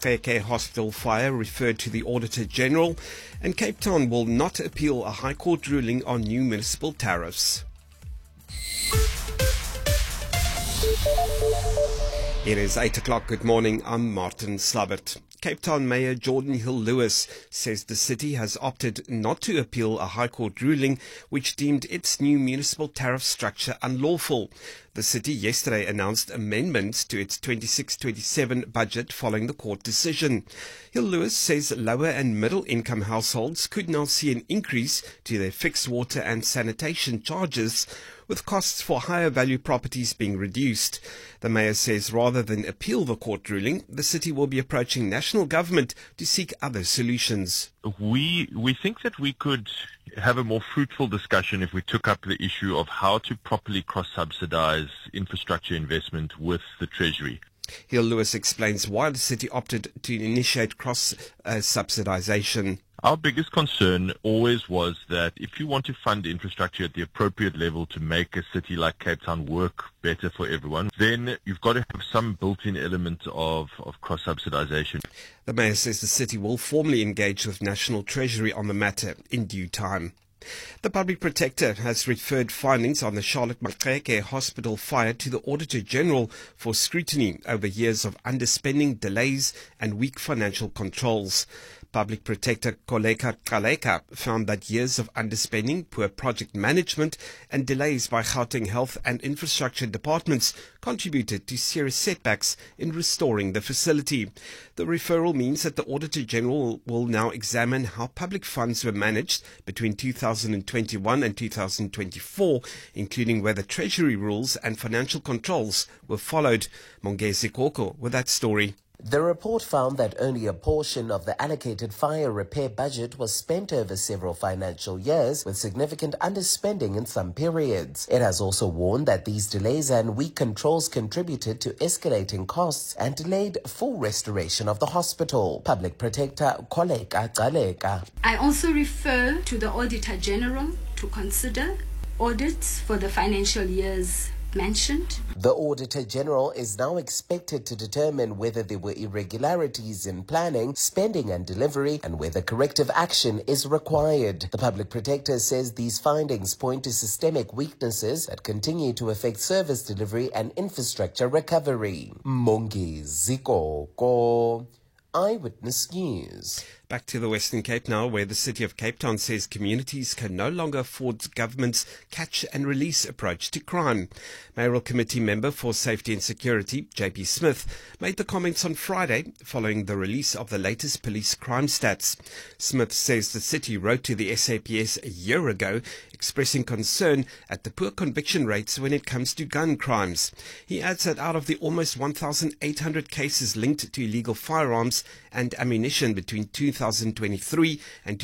Maxeke Hospital fire referred to the Auditor General, and Cape Town will not appeal a High Court ruling on new municipal tariffs. It is 8 o'clock. Good morning. I'm Martin Slabbert. Cape Town Mayor Jordan Hill-Lewis says the city has opted not to appeal a High Court ruling which deemed its new municipal tariff structure unlawful. The city yesterday announced amendments to its 26-27 budget following the court decision. Hill-Lewis says lower and middle income households could now see an increase to their fixed water and sanitation charges, with costs for higher value properties being reduced. The mayor says rather than appeal the court ruling, the city will be approaching national government to seek other solutions. We think that we could have a more fruitful discussion if we took up the issue of how to properly cross-subsidize infrastructure investment with the Treasury. Hill-Lewis explains why the city opted to initiate cross-subsidization. Our biggest concern always was that if you want to fund infrastructure at the appropriate level to make a city like Cape Town work better for everyone, then you've got to have some built-in element of cross-subsidization. The mayor says the city will formally engage with National Treasury on the matter in due time. The Public Protector has referred findings on the Charlotte Maxeke Hospital fire to the Auditor General for scrutiny over years of underspending, delays and weak financial controls. Public Protector Koleka Kaleka found that years of underspending, poor project management and delays by Gauteng Health and Infrastructure departments contributed to serious setbacks in restoring the facility. The referral means that the Auditor General will now examine how public funds were managed between 2021 and 2024, including whether Treasury rules and financial controls were followed. Mongezi Koko with that story. The report found that only a portion of the allocated fire repair budget was spent over several financial years, with significant underspending in some periods. It has also warned that these delays and weak controls contributed to escalating costs and delayed full restoration of the hospital. Public Protector Koleka Kaleka. I also refer to the Auditor General to consider audits for the financial years mentioned. The Auditor General is now expected to determine whether there were irregularities in planning, spending and delivery, and whether corrective action is required. The Public Protector says these findings point to systemic weaknesses that continue to affect service delivery and infrastructure recovery. Mongezi Koko, Eyewitness News. Back to the Western Cape now, where the City of Cape Town says communities can no longer afford government's catch and release approach to crime. Mayoral Committee member for Safety and Security, JP Smith, made the comments on Friday following the release of the latest police crime stats. Smith says the city wrote to the SAPS a year ago expressing concern at the poor conviction rates when it comes to gun crimes. He adds that out of the almost 1,800 cases linked to illegal firearms and ammunition between 2023 and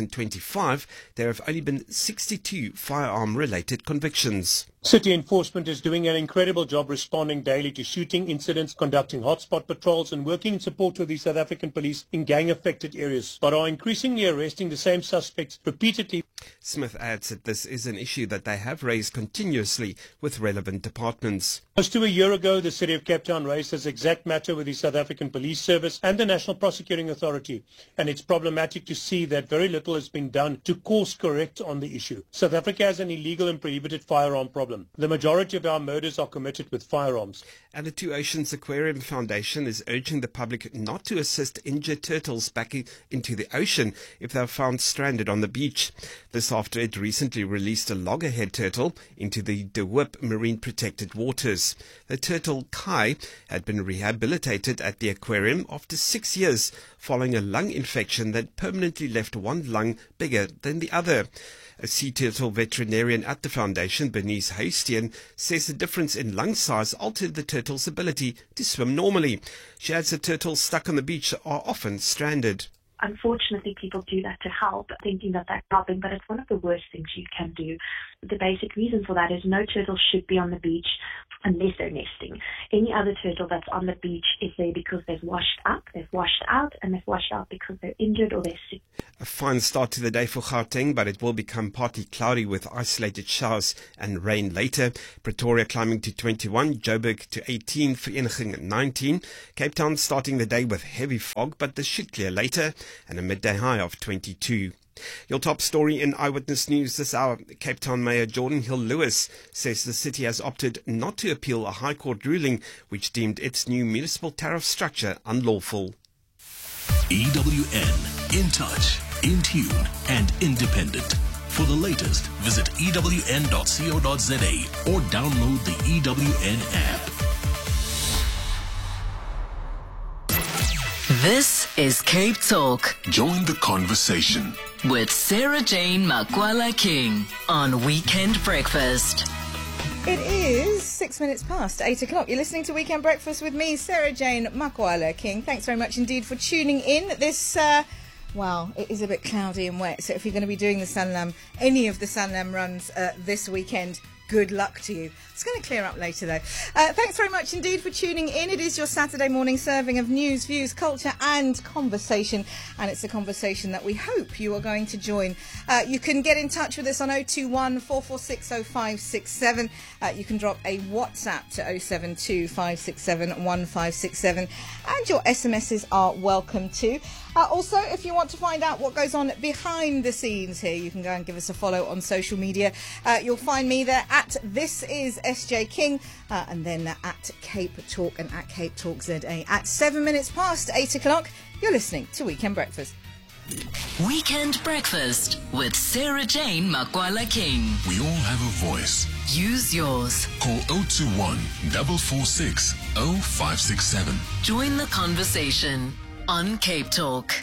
2025, there have only been 62 firearm-related convictions. City enforcement is doing an incredible job responding daily to shooting incidents, conducting hotspot patrols and working in support of the South African police in gang-affected areas, but are increasingly arresting the same suspects repeatedly. Smith adds that this is an issue that they have raised continuously with relevant departments. Close to a year ago, the City of Cape Town raised this exact matter with the South African Police Service and the National Prosecuting Authority, and it's problematic to see that very little has been done to course correct on the issue. South Africa has an illegal and prohibited firearm problem. The majority of our murders are committed with firearms. And the Two Oceans Aquarium Foundation is urging the public not to assist injured turtles back into the ocean if they are found stranded on the beach. This after it recently released a loggerhead turtle into the De Hoop marine protected waters. The turtle Kai had been rehabilitated at the aquarium after 6 years following a lung infection that permanently left one lung bigger than the other. A sea turtle veterinarian at the foundation, Bernice Hastien, says the difference in lung size altered the turtle's ability to swim normally. She adds that turtles stuck on the beach are often stranded. Unfortunately, people do that to help, thinking that they're helping, but it's one of the worst things you can do. The basic reason for that is no turtle should be on the beach unless they're nesting. Any other turtle that's on the beach is there because they've washed up, they've washed out, and they've washed out because they're injured or they're sick. A fine start to the day for Gauteng, but it will become partly cloudy with isolated showers and rain later. Pretoria climbing to 21, Joburg to 18, Vereeniging 19. Cape Town starting the day with heavy fog, but this should clear later, and a midday high of 22. Your top story in Eyewitness News this hour. Cape Town Mayor Jordan Hill-Lewis says the city has opted not to appeal a High Court ruling which deemed its new municipal tariff structure unlawful. EWN, in touch, in tune and independent. For the latest, visit ewn.co.za or download the EWN app. This is Cape Talk Join the conversation with Sarah Jane Makwala King on Weekend Breakfast. It is 6 minutes past 8 o'clock. You're listening to Weekend Breakfast with me, Sarah Jane Makwala King. Thanks very much indeed for tuning in. This, it is a bit cloudy and wet, so if you're going to be doing the Sanlam, any of the Sanlam runs this weekend, good luck to you. It's going to clear up later, though. Thanks very much indeed for tuning in. It is your Saturday morning serving of news, views, culture and conversation. And it's a conversation that we hope you are going to join. You can get in touch with us on 021 446 0567. You can drop a WhatsApp to 072 567 1567. And your SMSs are welcome too. Also, if you want to find out what goes on behind the scenes here, you can go and give us a follow on social media. You'll find me there at This Is SJ King, and then at Cape Talk and at Cape Talk ZA. At 7 minutes past 8 o'clock, you're listening to Weekend Breakfast. Weekend Breakfast with Sarah Jane Makwala King. We all have a voice. Use yours. Call 021 446 0567. Join the conversation on Cape Talk.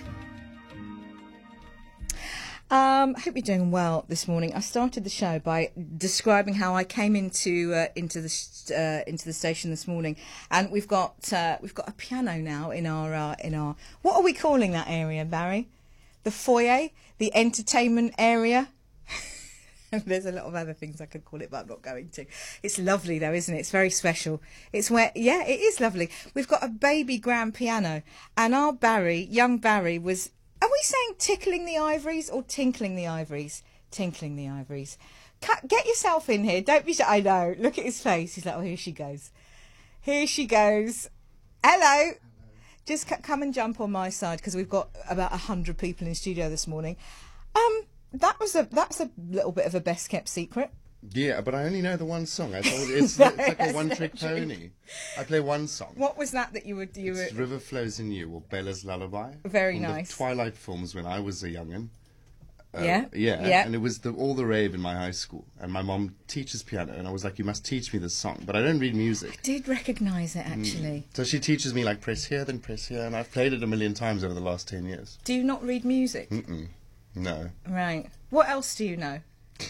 Hope you're doing well this morning. I started the show by describing how I came into the station this morning, and we've got a piano now in our what are we calling that area, Barry? The foyer, the entertainment area. There's a lot of other things I could call it, but I'm not going to. It's lovely though, isn't it? It's very special. It's where, yeah, it is lovely. We've got a baby grand piano, and our Barry, young Barry, was. Are we saying tickling the ivories or tinkling the ivories? Tinkling the ivories. Get yourself in here. Don't be shy. I know. Look at his face. He's like, oh, here she goes. Here she goes. Hello. Just come and jump on my side because we've got about 100 people in studio this morning. That's a little bit of a best kept secret. Yeah, but I only know the one song. I thought it's like a one-trick pony. I play one song. What was that you were? It's River Flows in You, or Bella's Lullaby. Very from nice. The Twilight films when I was a young'un. Yeah. And it was all the rave in my high school. And my mom teaches piano, and I was like, you must teach me this song. But I don't read music. I did recognise it, actually. So she teaches me, like, press here, then press here, and I've played it a million times over the last 10 years. Do you not read music? No. Right. What else do you know?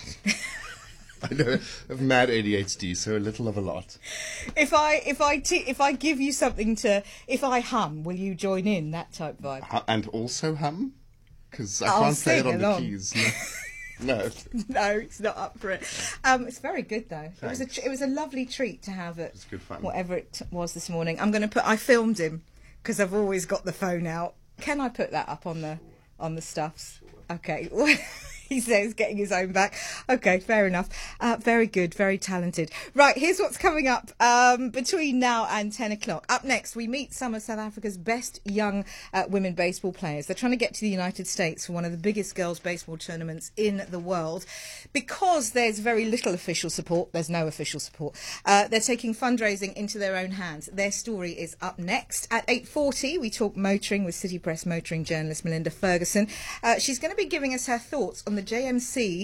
I know of mad ADHD, so a little of a lot. If I give you something if I hum, will you join in, that type vibe? And also hum? Because I can't play it on the keys. No. No, it's not up for it. It's very good though. Thanks. It was a lovely treat to have it. It's good fun. Whatever it was this morning. I filmed him because I've always got the phone out. Can I put that up on the stuffs? Okay. He says, getting his own back. Okay, fair enough. Very good, very talented. Right, here's what's coming up between now and 10 o'clock. Up next, we meet some of South Africa's best young women baseball players. They're trying to get to the United States for one of the biggest girls' baseball tournaments in the world. Because there's very little official support, there's no official support, they're taking fundraising into their own hands. Their story is up next. At 8:40, we talk motoring with City Press motoring journalist Melinda Ferguson. She's going to be giving us her thoughts on the JMC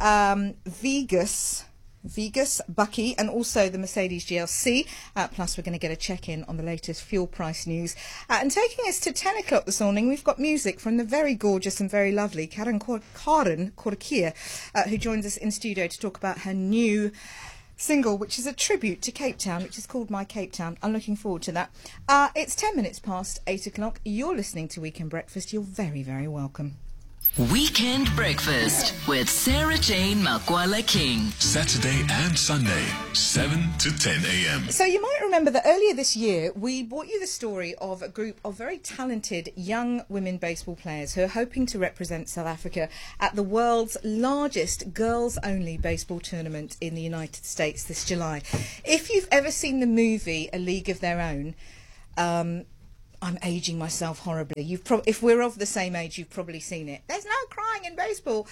Vigus Bucky and also the Mercedes GLC. Plus, we're going to get a check-in on the latest fuel price news. And taking us to 10 o'clock this morning, we've got music from the very gorgeous and very lovely Karen Korakia, who joins us in studio to talk about her new single, which is a tribute to Cape Town, which is called My Cape Town. I'm looking forward to that. It's 10 minutes past 8 o'clock. You're listening to Weekend Breakfast. You're very, very welcome. Weekend Breakfast with Sarah Jane Makwala King. Saturday and Sunday, 7 to 10 a.m. So you might remember that earlier this year we brought you the story of a group of very talented young women baseball players who are hoping to represent South Africa at the world's largest girls-only baseball tournament in the United States this July. If you've ever seen the movie A League of Their Own, I'm ageing myself horribly. If we're of the same age, you've probably seen it. There's no crying in baseball.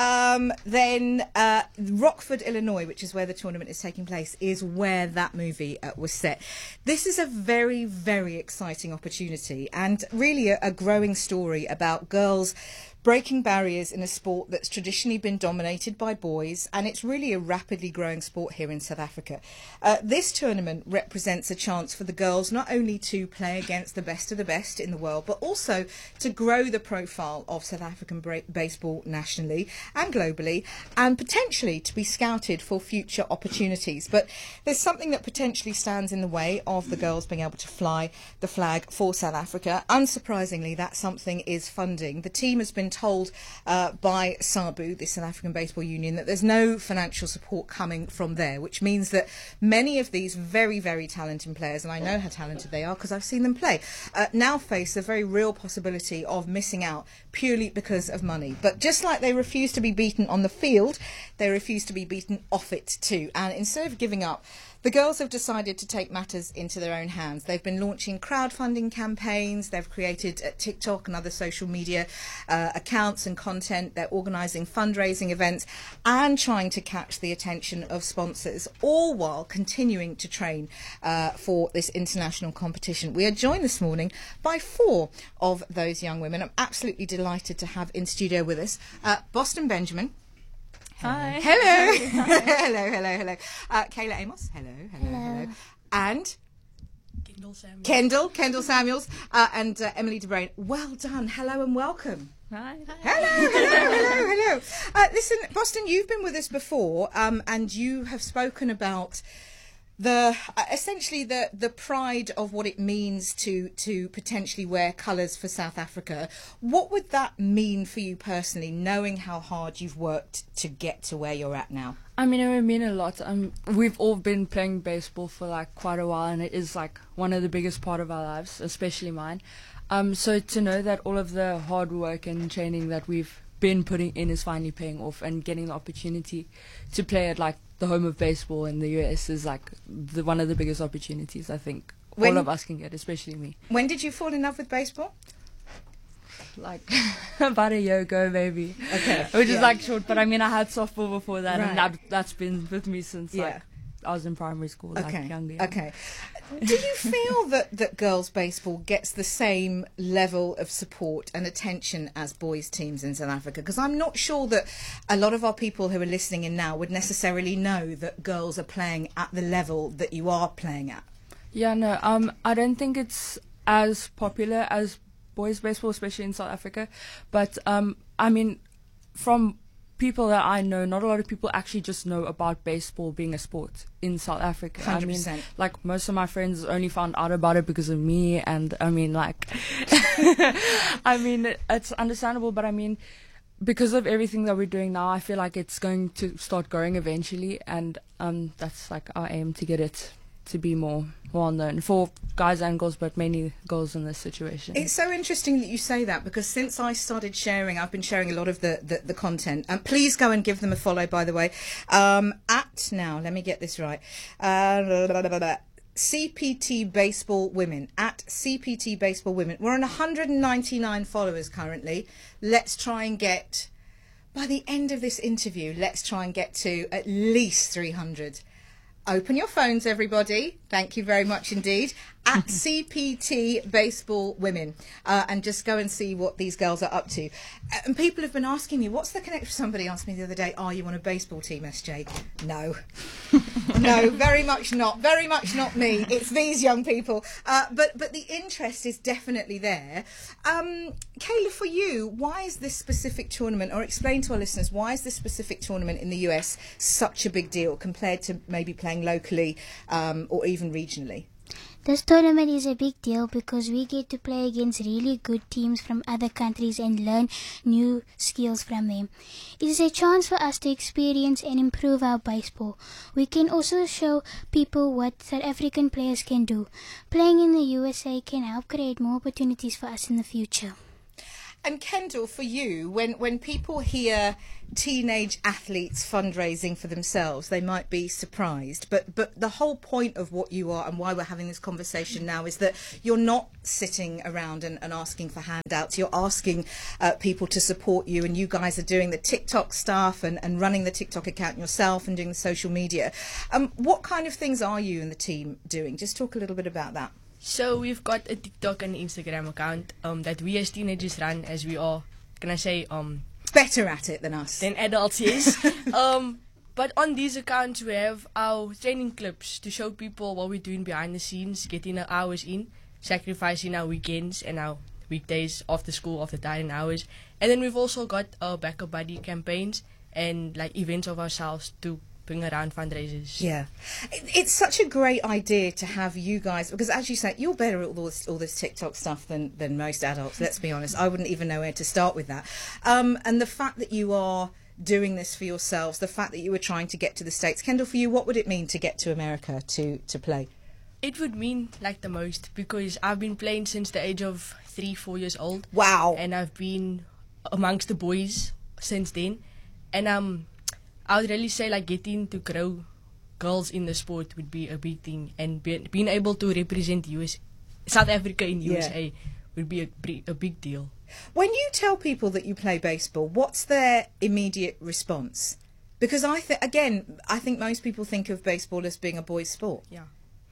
Then Rockford, Illinois, which is where the tournament is taking place, is where that movie was set. This is a very, very exciting opportunity and really a growing story about girls breaking barriers in a sport that's traditionally been dominated by boys, and it's really a rapidly growing sport here in South Africa. This tournament represents a chance for the girls not only to play against the best of the best in the world, but also to grow the profile of South African baseball nationally and globally, and potentially to be scouted for future opportunities. But there's something that potentially stands in the way of the girls being able to fly the flag for South Africa. Unsurprisingly, that something is funding. The team has been told by SABU, the South African Baseball Union, that there's no financial support coming from there, which means that many of these very, very talented players, and I know how talented they are because I've seen them play, now face a very real possibility of missing out purely because of money. But just like they refuse to be beaten on the field, they refuse to be beaten off it too. And instead of giving up, the girls have decided to take matters into their own hands. They've been launching crowdfunding campaigns. They've created TikTok and other social media accounts and content. They're organising fundraising events and trying to catch the attention of sponsors, all while continuing to train for this international competition. We are joined this morning by 4 of those young women. I'm absolutely delighted to have in studio with us Boston Benjamin. Hi. Hello. hello. Kayla Amos. Hello. And Kendall Samuels, and Emily De Bruin. Well done. Hello and welcome. Hi. Hello. Listen, Boston, you've been with us before, and you have spoken about essentially the pride of what it means to potentially wear colours for South Africa. What would that mean for you personally, knowing how hard you've worked to get to where you're at now? I mean, it would mean a lot. We've all been playing baseball for like quite a while, and it is like one of the biggest part of our lives, especially mine. So to know that all of the hard work and training that we've been putting in is finally paying off, and getting the opportunity to play at like the home of baseball in the US is like one of the biggest opportunities I think all of us can get, especially me. When did you fall in love with baseball? Like about a year ago, maybe. Okay. Which is like short, but I mean I had softball before that, right. and that's been with me since like I was in primary school, like younger. Yeah. Okay. Do you feel that girls' baseball gets the same level of support and attention as boys' teams in South Africa? Because I'm not sure that a lot of our people who are listening in now would necessarily know that girls are playing at the level that you are playing at. Yeah, no, I don't think it's as popular as boys' baseball, especially in South Africa. But I mean, from people that I know, not a lot of people actually just know about baseball being a sport in South Africa. 100%. I mean, like most of my friends only found out about it because of me, and I mean, like, I mean, it's understandable, but I mean, because of everything that we're doing now, I feel like it's going to start growing eventually, and that's like our aim, to get it to be more well known for guys and girls, but mainly girls in this situation. It's so interesting that you say that, because since I started sharing, I've been sharing a lot of the content, and please go and give them a follow, by the way, now let me get this right, CPT Baseball Women, at CPT Baseball Women. We're on 199 followers currently. Let's try and get, by the end of this interview, let's try and get to at least 300. Open your phones, everybody. Thank you very much indeed. at CPT Baseball Women, and just go and see what these girls are up to. And people have been asking me, what's the connection? Somebody asked me the other day, are you on a baseball team, SJ? No. No, very much not. Very much not me. It's these young people. But the interest is definitely there. Kayla, for you, why is this specific tournament, or explain to our listeners, why is this specific tournament in the US such a big deal compared to maybe playing locally or even regionally? This tournament is a big deal because we get to play against really good teams from other countries and learn new skills from them. It is a chance for us to experience and improve our baseball. We can also show people what South African players can do. Playing in the USA can help create more opportunities for us in the future. And Kendall, for you, when people hear teenage athletes fundraising for themselves, they might be surprised. But the whole point of what you are and why we're having this conversation now is that you're not sitting around and asking for handouts. You're asking people to support you, and you guys are doing the TikTok stuff and running the TikTok account yourself and doing the social media. What kind of things are you and the team doing? Just talk a little bit about that. So we've got a TikTok and Instagram account that we as teenagers run, as we are, can I say, better at it than us. Than adults, yes. But on these accounts we have our training clips to show people what we're doing behind the scenes, getting our hours in, sacrificing our weekends and our weekdays after school, after dining hours. And then we've also got our Back a Buddy campaigns and like events of ourselves to bring around fundraisers. Yeah, it's such a great idea to have you guys, because as you say, you're better at all this TikTok stuff than most adults, let's be honest. I wouldn't even know where to start with that. And the fact that you are doing this for yourselves, the fact that you were trying to get to the States. Kendall, for you, what would it mean to get to America to play? It would mean like the most, because I've been playing since the age of 3-4 years old. Wow. And I've been amongst the boys since then. And I would really say like getting to grow girls in the sport would be a big thing, and being able to represent South Africa in USA would be a big deal. When you tell people that you play baseball, what's their immediate response? Because I think most people think of baseball as being a boys' sport. Yeah.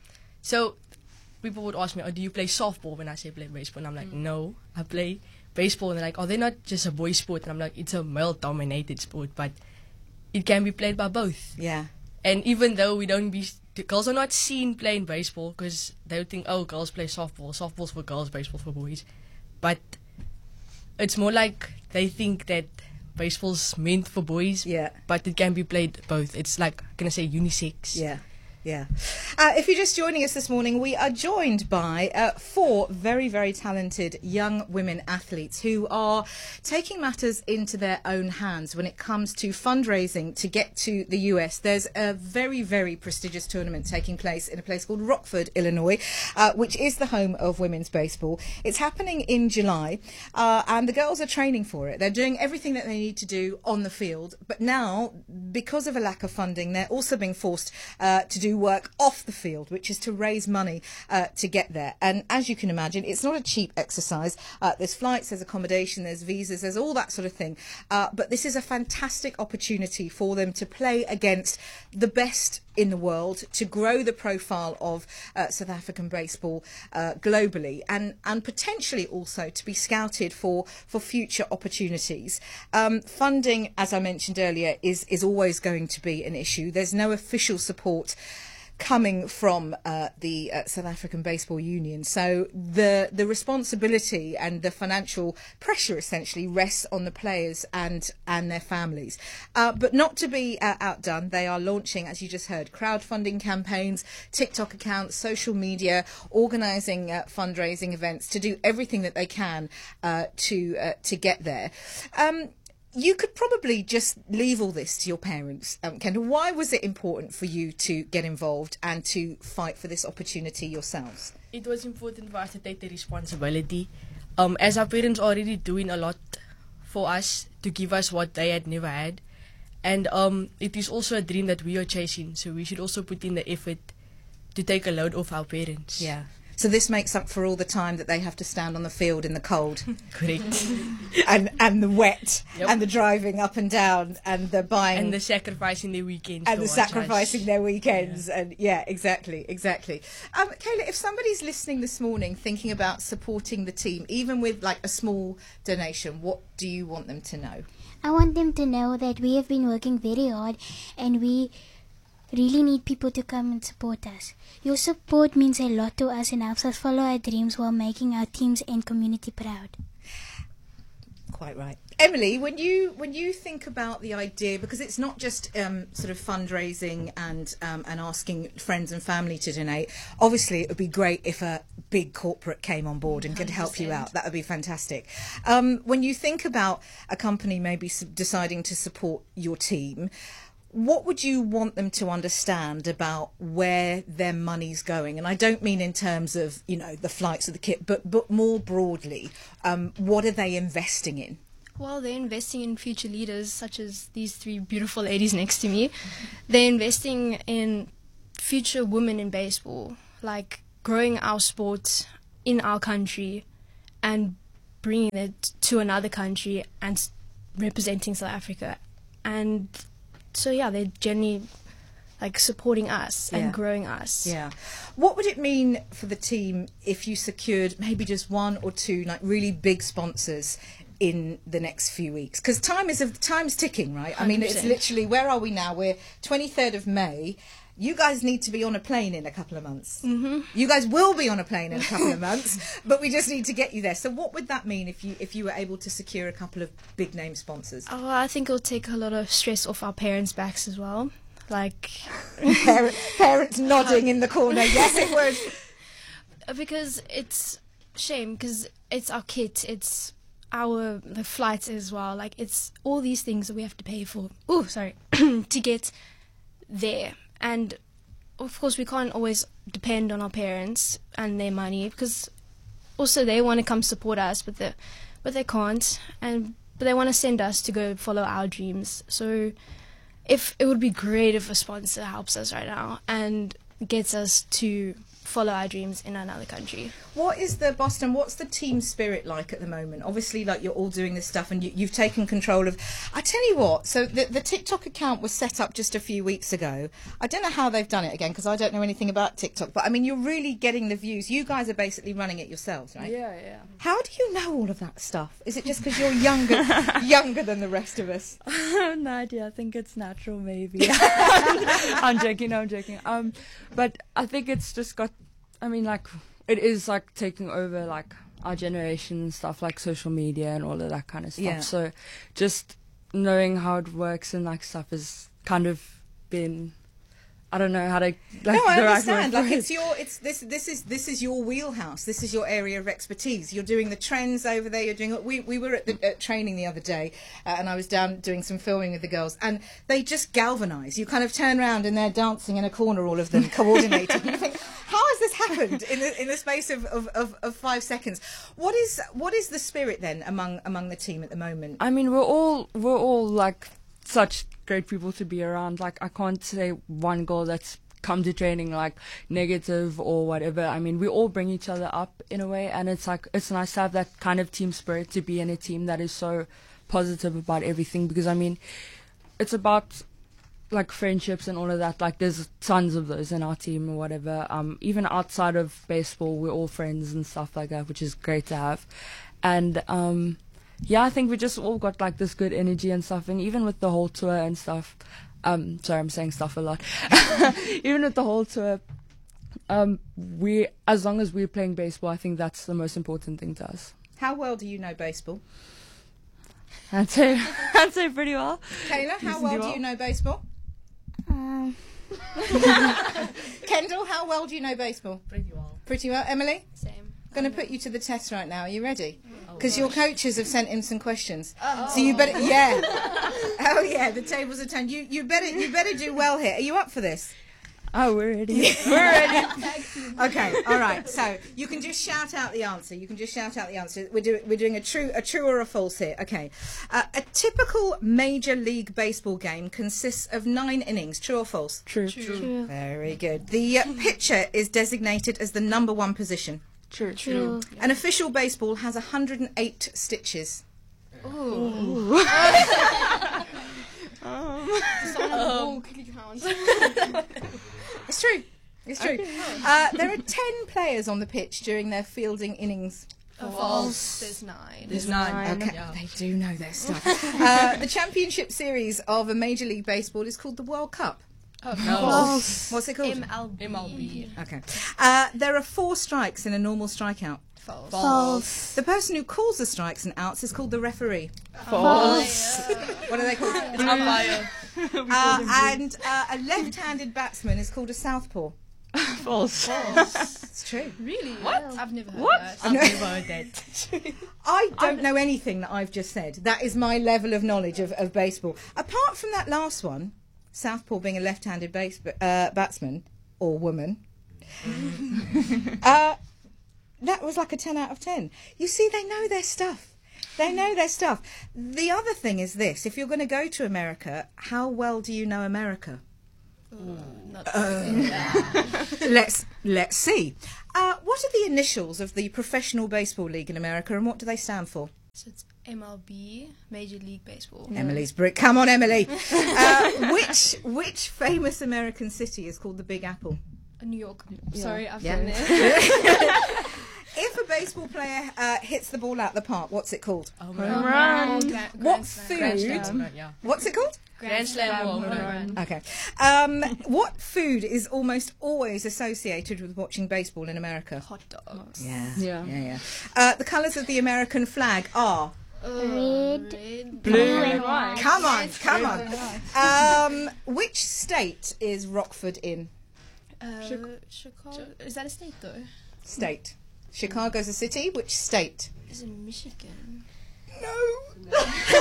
So people would ask me, "Oh, do you play softball?" When I say play baseball, and I'm like, "No, I play baseball." And they're like, "Oh, they're not just a boys' sport." And I'm like, "It's a male-dominated sport, but it can be played by both." Yeah. And even though the girls are not seen playing baseball because they would think, oh, girls play softball. Softball's for girls, baseball for boys. But it's more like they think that baseball's meant for boys. Yeah. But it can be played both. It's like, can I say, unisex? Yeah. Yeah. If you're just joining us this morning, we are joined by 4 very, very talented young women athletes who are taking matters into their own hands when it comes to fundraising to get to the US. There's a very, very prestigious tournament taking place in a place called Rockford, Illinois, which is the home of women's baseball. It's happening in July, and the girls are training for it. They're doing everything that they need to do on the field, but now, because of a lack of funding, they're also being forced to do work off the field, which is to raise money to get there. And as you can imagine, it's not a cheap exercise. There's flights, there's accommodation, there's visas, there's all that sort of thing. But this is a fantastic opportunity for them to play against the best in the world, to grow the profile of South African baseball globally, and potentially also to be scouted for future opportunities. Funding, as I mentioned earlier, is always going to be an issue. There's no official support coming from the South African Baseball Union. So the responsibility and the financial pressure essentially rests on the players and their families. But not to be outdone, they are launching, as you just heard, crowdfunding campaigns, TikTok accounts, social media, organising fundraising events to do everything that they can to get there. You could probably just leave all this to your parents, Kendall. Why was it important for you to get involved and to fight for this opportunity yourselves? It was important for us to take the responsibility. As our parents are already doing a lot for us to give us what they had never had. And it is also a dream that we are chasing, so we should also put in the effort to take a load off our parents. Yeah. So this makes up for all the time that they have to stand on the field in the cold. Correct. and the wet, Yep. and the driving up and down, and the buying, And the sacrificing their weekends. and to the watch us. sacrificing their weekends. And yeah, exactly. Kayla, if somebody's listening this morning thinking about supporting the team, even with like a small donation, what do you want them to know? I want them to know that we have been working very hard and we really need people to come and support us. Your support means a lot to us and helps us follow our dreams while making our teams and community proud. Quite right. Emily, when you think about the idea, because it's not just sort of fundraising and asking friends and family to donate. Obviously, it would be great if a big corporate came on board and could help you out. That would be fantastic. When you think about a company maybe deciding to support your team, what would you want them to understand about where their money's going? And I don't mean in terms of, you know, the flights or the kit, but more broadly, what are they investing in? Well, they're investing in future leaders, such as these three beautiful ladies next to me. They're investing in future women in baseball, like growing our sport in our country and bringing it to another country and representing South Africa. And so, yeah, they're generally like supporting us and growing us. Yeah. What would it mean for the team if you secured maybe just one or two like really big sponsors in the next few weeks? Because time's ticking, right? I mean, it's 100%. literally, where are we now? We're 23rd of May. You guys need to be on a plane in a couple of months. Mm-hmm. You guys will be on a plane in a couple of months, but we just need to get you there. So what would that mean if you were able to secure a couple of big name sponsors? Oh, I think it'll take a lot of stress off our parents' backs as well. Like parents nodding in the corner. Yes, it would. Because it's shame, because it's our kit, it's the flights as well. Like, it's all these things that we have to pay for. Oh, sorry, to get there. And of course, we can't always depend on our parents and their money, because also they want to come support us, but they can't. But they want to send us to go follow our dreams. So if it would be great if a sponsor helps us right now and gets us to follow our dreams in another country. What's the team spirit like at the moment? Obviously, like, you're all doing this stuff and you've taken control of... I tell you what, so the TikTok account was set up just a few weeks ago. I don't know how they've done it again, because I don't know anything about TikTok, but I mean, you're really getting the views. You guys are basically running it yourselves, right? Yeah. How do you know all of that stuff? Is it just because you're younger than the rest of us? I have no idea. I think it's natural, maybe. I'm joking. But I think it's just got, I mean, like, it is like taking over like our generation and stuff, like social media and all of that kind of stuff. Yeah. So just knowing how it works and like stuff has kind of been, I don't know how to. Like, No, I the right understand. word for Like, it. this is your wheelhouse. This is your area of expertise. You're doing the trends over there. You're doing. We were at training the other day, and I was down doing some filming with the girls, and they just galvanise. You kind of turn around and they're dancing in a corner, all of them, coordinating. You think, how has this happened in the space of 5 seconds? What is the spirit then among the team at the moment? I mean, we're all like such great people to be around. Like, I can't say one girl that's come to training like negative or whatever. I mean, we all bring each other up in a way, and it's like, it's nice to have that kind of team spirit, to be in a team that is so positive about everything, because I mean, it's about like friendships and all of that. Like, there's tons of those in our team or whatever. Even outside of baseball, we're all friends and stuff like that, which is great to have. And yeah, I think we just all got like this good energy and stuff. And even with the whole tour and stuff, sorry, I'm saying stuff a lot. Even with the whole tour, as long as we're playing baseball, I think that's the most important thing to us. How well do you know baseball? I'd say pretty well. Kayla, how well do you know baseball? Kendall, how well do you know baseball? Pretty well. Emily? Same. Going to put you to the test right now. Are you ready? Because your coaches have sent in some questions. So you better, yeah. Oh yeah, the tables are turned. You better do well here. Are you up for this? Oh, we're ready. We're ready. Okay, all right. So you can just shout out the answer. We're doing a true or a false here. Okay. A typical Major League Baseball game consists of 9 innings. True or false? True. Very good. The pitcher is designated as the number 1 position. True. An official baseball has 108 stitches. Ooh. It's true. There are 10 players on the pitch during their fielding innings. False. There's 9. Okay, they do know their stuff. The championship series of a Major League Baseball is called the World Cup. False. What's it called? MLB. Okay. There are 4 strikes in a normal strikeout. False. The person who calls the strikes and outs is called the referee. False. What are they called? It's umpire. And a left-handed batsman is called a southpaw. False. It's true. Really? What? I've never heard What? that. I've never heard that. I don't know anything that I've just said. That is my level of knowledge of baseball. Apart from that last one, southpaw being a left-handed batsman or woman, that was like a 10 out of 10. You see, they know their stuff. The other thing is this: if you're going to go to America, how well do you know America? Let's see. What are the initials of the Professional Baseball League in America, and what do they stand for? So it's MLB, Major League Baseball. Emily's brick. Come on, Emily. Which famous American city is called the Big Apple? New York. Yeah. Sorry, I've Yeah. been there. If a baseball player hits the ball out the park, what's it called? Home run. What food? What's it called? Grand Slam home run. Okay. What food is almost always associated with watching baseball in America? Hot dogs. Yeah. The colours of the American flag are? Red, Blue and white. Come on. Which state is Rockford in? Chicago. Is that a state though? State. Chicago's a city. Which state? Is it Michigan? No.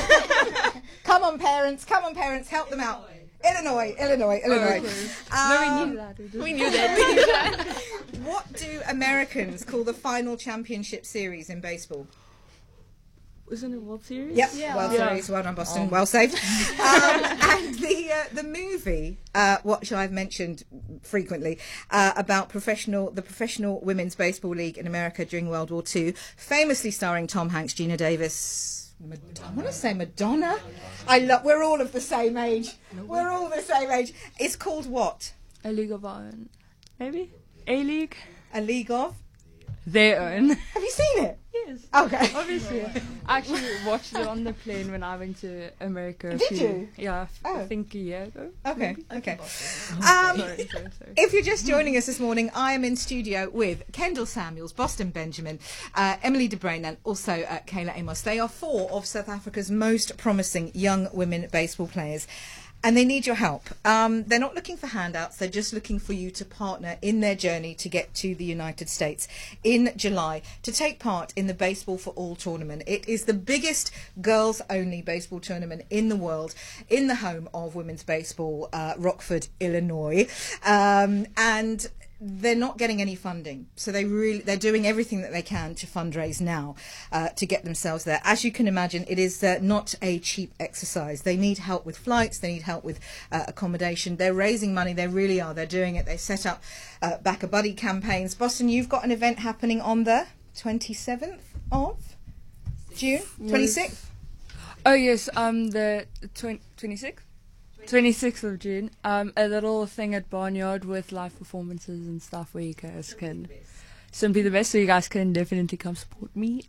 Come on, parents. Help them out. Illinois. No, we knew that. We knew that. What do Americans call the final championship series in baseball? Wasn't it World Series? Yep, Yeah. World Yeah. Series. Well done, Boston. Well saved. And the movie, which I've mentioned frequently, about the Professional Women's Baseball League in America during World War II, famously starring Tom Hanks, Gina Davis. I want to say Madonna. We're all of the same age. It's called what? A League of Our Own. Maybe? A-League? A League of? Their Own. Have you seen it? Yes. Okay. Obviously. I actually watched it on the plane when I went to America. Did you? Yeah, Oh. I think a year ago. Okay. Sorry. If you're just joining us this morning, I am in studio with Kendall Samuels, Boston Benjamin, Emily De Bruyn, and also Kayla Amos. They are 4 of South Africa's most promising young women baseball players. And they need your help. They're not looking for handouts. They're just looking for you to partner in their journey to get to the United States in July to take part in the Baseball for All tournament. It is the biggest girls-only baseball tournament in the world, in the home of women's baseball, Rockford, Illinois. And they're not getting any funding, so they're doing everything that they can to fundraise now to get themselves there. As you can imagine, it is not a cheap exercise. They need help with flights, they need help with accommodation. They're raising money, they really are. They're doing it. They set up Back a Buddy campaigns. Boston, you've got an event happening on the 27th of June, 26th. Oh yes, the 26th. 26th of June, a little thing at Barnyard with live performances and stuff where you guys can simply the best, so you guys can definitely come support me,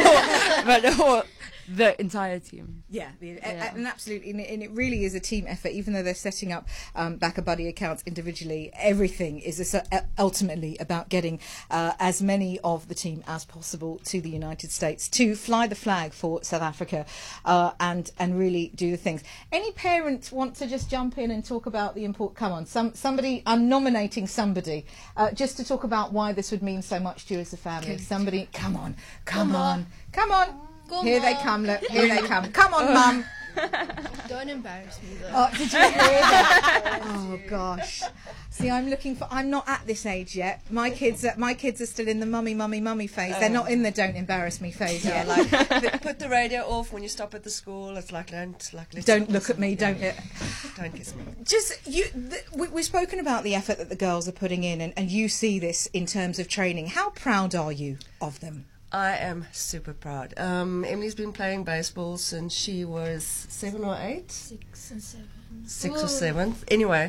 but the entire team. And absolutely, and it really is a team effort. Even though they're setting up Back a Buddy accounts individually, everything is ultimately about getting as many of the team as possible to the United States to fly the flag for South Africa and really do the things. Any parents want to just jump in and talk about the import? Come on, somebody. I'm nominating somebody just to talk about why this would mean so much to you as a family. Somebody, come on. Here they come, look, here they come. Come on, Mum. Don't embarrass me though. Oh, did you hear that? Oh gosh. See, I'm not at this age yet. My kids are still in the mummy phase. They're not in the don't embarrass me phase yet. Like put the radio off when you stop at the school. It's like don't look at me, don't kiss me. Just we've spoken about the effort that the girls are putting in, and you see this in terms of training. How proud are you of them? I am super proud. Emily's been playing baseball since she was 7 or 8? 6 and 7. 6 or 7. Anyway,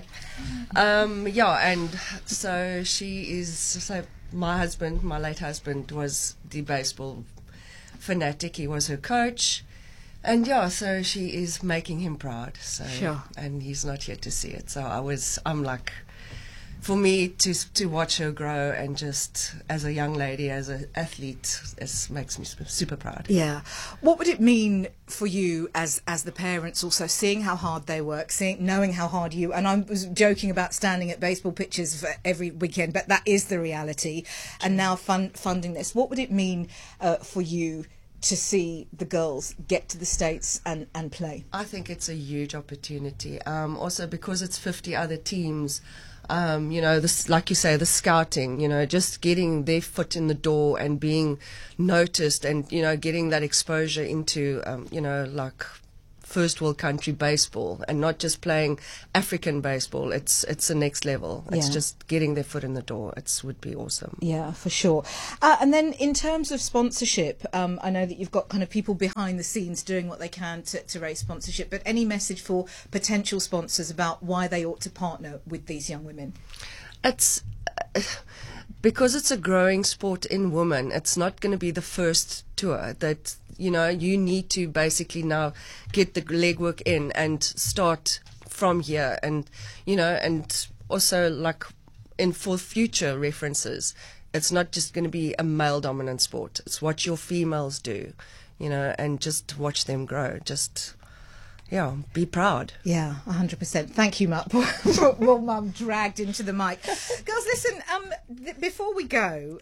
and so she is. So my late husband, was the baseball fanatic. He was her coach, and so she is making him proud. So, sure. And he's not here to see it. So I'm like. For me to watch her grow, and just as a young lady, as an athlete, it makes me super proud. Yeah. What would it mean for you as the parents, also seeing how hard they work, knowing how hard you, and I was joking about standing at baseball pitches for every weekend, but that is the reality, and now funding this. What would it mean for you to see the girls get to the States and play? I think it's a huge opportunity. Also because it's 50 other teams. This, like you say, the scouting, just getting their foot in the door and being noticed, and, getting that exposure into, like first world country baseball, and not just playing African baseball. It's the next level. It's just getting their foot in the door. Would be awesome. Yeah, for sure. And then in terms of sponsorship, I know that you've got kind of people behind the scenes doing what they can to raise sponsorship, but any message for potential sponsors about why they ought to partner with these young women? It's because it's a growing sport in women. It's not going to be the first tour that, you need to basically now get the legwork in and start from here, and, and also like for future references, it's not just going to be a male dominant sport. It's what your females do, and just watch them grow. Just, be proud. Yeah, 100%. Thank you, Mup. Well, Mum dragged into the mic. Girls, listen, before we go,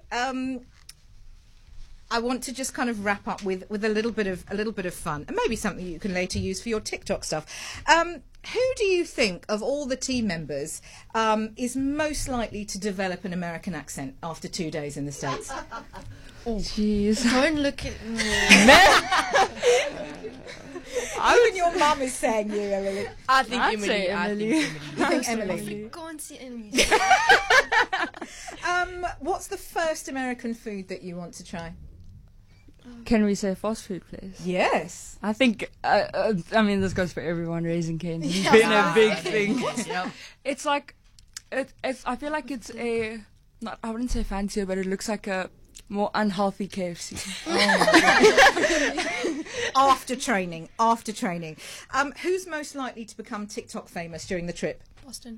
I want to just kind of wrap up with a little bit of fun, and maybe something you can later use for your TikTok stuff. Who do you think of all the team members is most likely to develop an American accent after 2 days in the States? Oh, jeez. Don't look at me. Even your mum is saying you, Emily. I think I'd Emily. say Emily. You think Emily? Go and see Emily. What's the first American food that you want to try? Can we say fast food place? Yes. I think, this goes for everyone, Raising Cane. It's been a big thing. Yep. It's like, I feel like it's I wouldn't say fancier, but it looks like a more unhealthy KFC. After training. Who's most likely to become TikTok famous during the trip? Boston.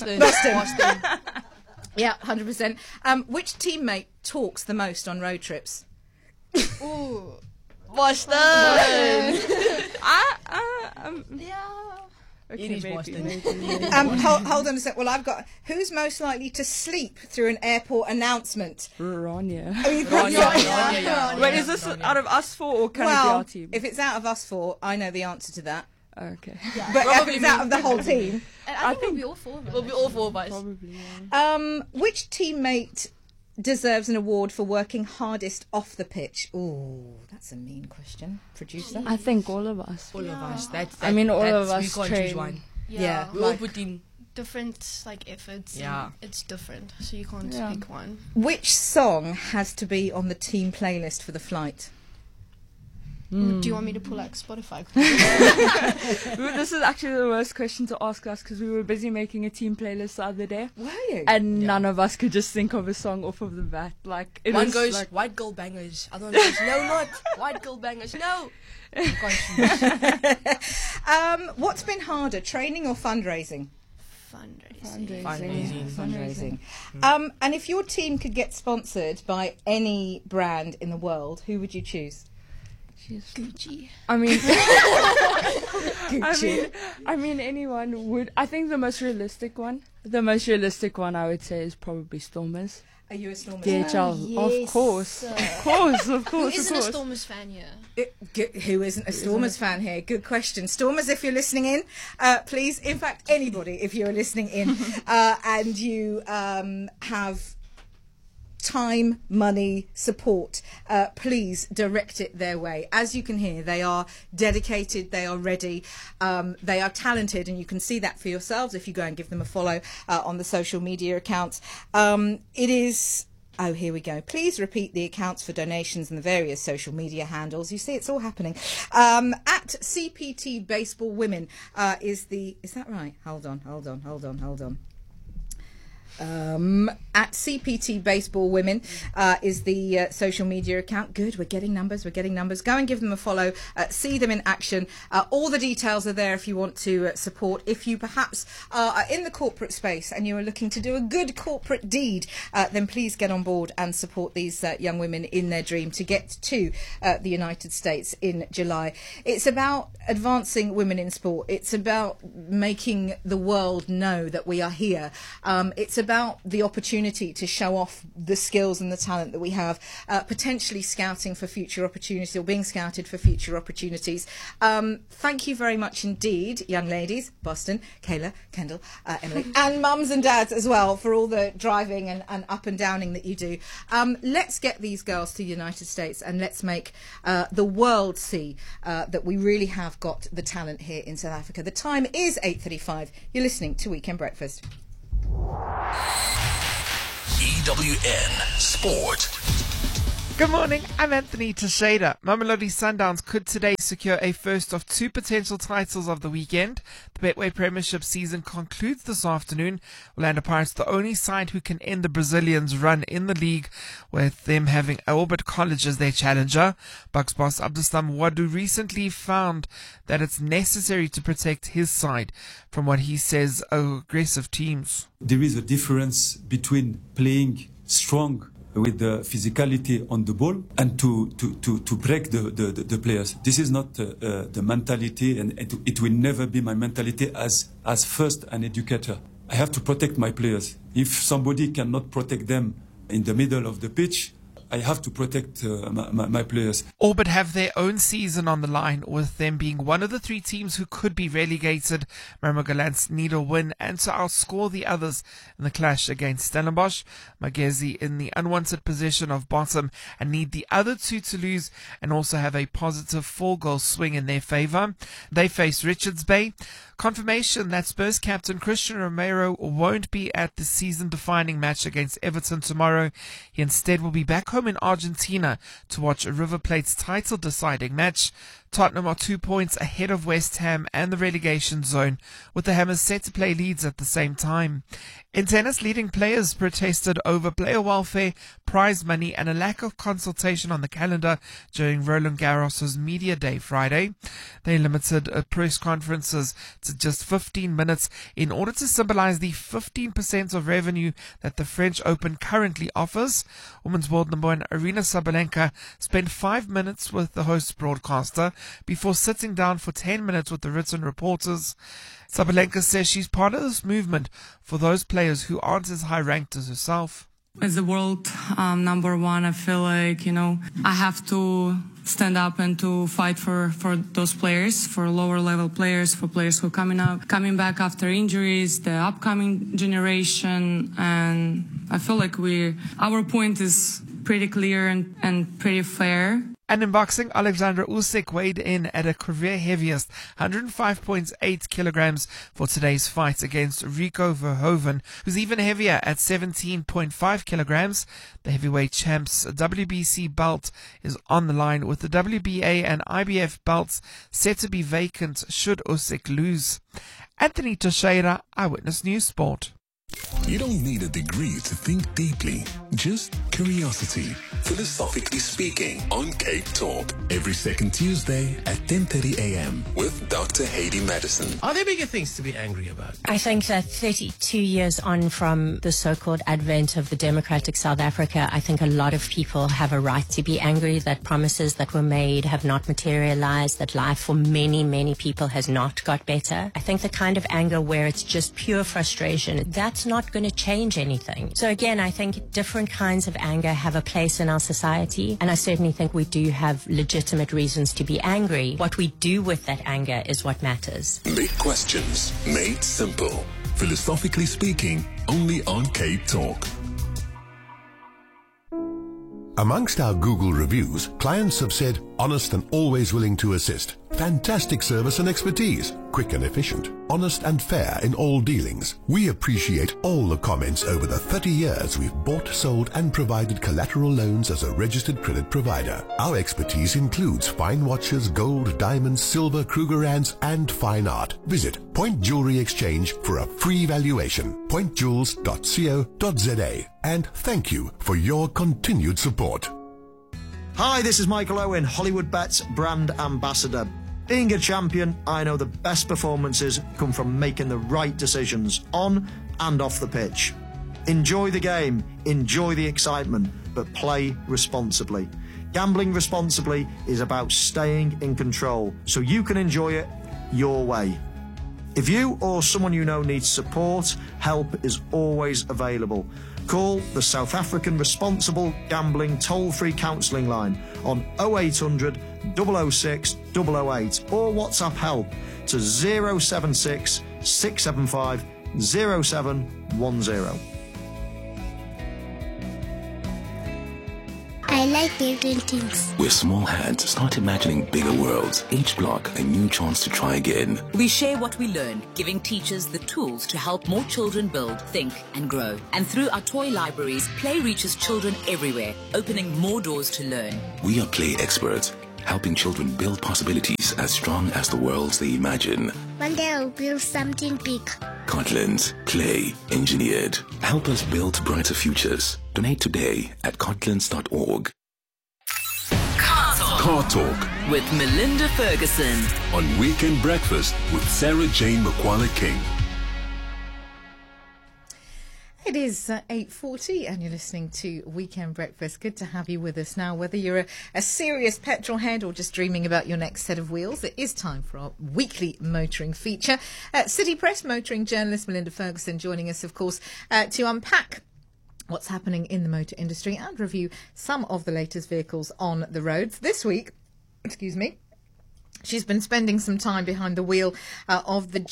Yeah, 100%. Which teammate talks the most on road trips? Ooh. Boston. Yeah. Okay, It is maybe, Boston. maybe. Hold on a sec. Well, I've got. Who's most likely to sleep through an airport announcement? Rania. Oh, you think so? Rania. Wait, is this out of us four, or can it be our team? If it's out of us four, I know the answer to that. Okay. But if it's out of the whole team, And I think we'll be all four of us. We'll be all 4 of us. Probably, yeah. which teammate deserves an award for working hardest off the pitch? Ooh, that's a mean question, producer. I think all of us. All of us. That's I mean, all of we us can't train. choose one. Yeah. We all put in. Different efforts. Yeah. And it's different, so you can't Yeah. pick one. Which song has to be on the team playlist for the flight? Do you want me to pull out Spotify? This is actually the worst question to ask us, because we were busy making a team playlist the other day. Were you? And none of us could just think of a song off of the bat. Like, it One was goes like, white girl bangers. Other one goes no, not white girl bangers. No. You can't choose. What's been harder, training or fundraising? Fundraising. And if your team could get sponsored by any brand in the world, who would you choose? Gucci. I mean, Gucci. I mean, anyone would. I think the most realistic one I would say is probably Stormers. Are you a Stormers DHL, fan? of course. Who isn't a Stormers fan here? Who isn't a Stormers fan here? Good question. Stormers, if you're listening in, please, in fact, anybody, if you're listening in and you have time, money, support, please direct it their way. As you can hear, they are dedicated, they are ready, they are talented, and you can see that for yourselves if you go and give them a follow on the social media accounts. It is... Oh, here we go. Please repeat the accounts for donations and the various social media handles. You see, it's all happening. At CPT Baseball Women is that right? Hold on. At CPT Baseball Women is the social media account. Good, we're getting numbers. Go and give them a follow, see them in action. All the details are there if you want to support. If you perhaps are in the corporate space and you are looking to do a good corporate deed, then please get on board and support these young women in their dream to get to the United States in July. It's about advancing women in sport. It's about making the world know that we are here. It's about the opportunity to show off the skills and the talent that we have, potentially scouting for future opportunities or being scouted for future opportunities. Thank you very much indeed, young ladies, Boston, Kayla, Kendall, Emily, and mums and dads as well for all the driving and up and downing that you do. Let's get these girls to the United States and let's make the world see that we really have got the talent here in South Africa. The time is 8:35. You're listening to Weekend Breakfast. EWN Sport. Good morning, I'm Anthony Teixeira. Mamelodi Sundowns could today secure a first of two potential titles of the weekend. The Betway Premiership season concludes this afternoon. Orlando Pirates the only side who can end the Brazilians' run in the league, with them having Albert College as their challenger. Bucks boss Abdeslam Wadu recently found that it's necessary to protect his side from what he says are aggressive teams. There is a difference between playing strong with the physicality on the ball and to break the players. This is not the mentality, and it will never be my mentality as first an educator. I have to protect my players. If somebody cannot protect them in the middle of the pitch, I have to protect my players. All but have their own season on the line, with them being one of the three teams who could be relegated. Marmogallants need a win and to outscore the others in the clash against Stellenbosch. Magezi in the unwanted position of bottom and need the other two to lose and also have a positive 4-goal swing in their favour. They face Richards Bay. Confirmation that Spurs captain Christian Romero won't be at the season-defining match against Everton tomorrow. He instead will be back home in Argentina to watch River Plate's title-deciding match. Tottenham are 2 points ahead of West Ham and the relegation zone, with the Hammers set to play Leeds at the same time. In tennis, leading players protested over player welfare, prize money and a lack of consultation on the calendar during Roland Garros' Media Day Friday. They limited press conferences to just 15 minutes in order to symbolize the 15% of revenue that the French Open currently offers. Women's world number one Aryna Sabalenka spent 5 minutes with the host broadcaster before sitting down for 10 minutes with the written reporters. Sabalenka says she's part of this movement for those players who aren't as high ranked as herself. As the world number one, I feel like, I have to stand up and to fight for those players, for lower level players, for players who are coming back after injuries, the upcoming generation. And I feel like our point is pretty clear and pretty fair. And in boxing, Alexander Usyk weighed in at a career heaviest 105.8 kilograms for today's fight against Rico Verhoeven, who's even heavier at 17.5 kilograms. The heavyweight champ's WBC belt is on the line, with the WBA and IBF belts set to be vacant should Usyk lose. Anthony Teixeira, Eyewitness News Sport. You don't need a degree to think deeply, just curiosity. Philosophically Speaking on Cape Talk, every second Tuesday at 10:30 a.m. with Dr. Haydee Madison. Are there bigger things to be angry about? I think that 32 years on from the so-called advent of the democratic South Africa, I think a lot of people have a right to be angry that promises that were made have not materialized, that life for many, many people has not got better. I think the kind of anger where it's just pure frustration, that that's not going to change anything. So again, I think different kinds of anger have a place in our society, and I certainly think we do have legitimate reasons to be angry. What we do with that anger is what matters. Big questions made simple. Philosophically speaking, only on Cape Talk. Amongst our Google reviews, clients have said, honest and always willing to assist. Fantastic service and expertise. Quick and efficient. Honest and fair in all dealings. We appreciate all the comments over the 30 years we've bought, sold and provided collateral loans as a registered credit provider. Our expertise includes fine watches, gold, diamonds, silver, Krugerrands and fine art. Visit Point Jewelry Exchange for a free valuation. pointjewels.co.za. And thank you for your continued support. Hi, this is Michael Owen, Hollywood Bets brand ambassador. Being a champion, I know the best performances come from making the right decisions on and off the pitch. Enjoy the game, enjoy the excitement, but play responsibly. Gambling responsibly is about staying in control so you can enjoy it your way. If you or someone you know needs support, help is always available. Call the South African Responsible Gambling toll-free counselling line on 0800 006 008 or WhatsApp help to 076 675 0710. I like building things. With small hands, start imagining bigger worlds. Each block a new chance to try again. We share what we learn, giving teachers the tools to help more children build, think and grow. And through our toy libraries, play reaches children everywhere, opening more doors to learn. We are play experts, helping children build possibilities as strong as the worlds they imagine. One day I'll build something big. Cortland, play engineered. Help us build brighter futures. Donate today at cortlands.org. Car Talk with Melinda Ferguson on Weekend Breakfast with Sarah Jane Makwala King. It is 8:40 and you're listening to Weekend Breakfast. Good to have you with us now. Whether you're a serious petrol head or just dreaming about your next set of wheels, it is time for our weekly motoring feature. City Press motoring journalist Melinda Ferguson joining us, of course, to unpack what's happening in the motor industry and review some of the latest vehicles on the roads. This week, she's been spending some time behind the wheel of the